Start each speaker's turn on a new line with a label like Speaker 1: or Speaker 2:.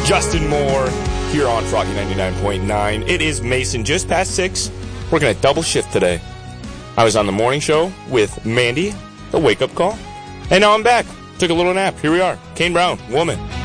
Speaker 1: Justin Moore here on Froggy 99.9. It is Mason, just past 6. Working a double shift today. I was on the morning show with Mandy, the wake-up call. And now I'm back. Took a little nap. Here we are. Kane Brown, woman.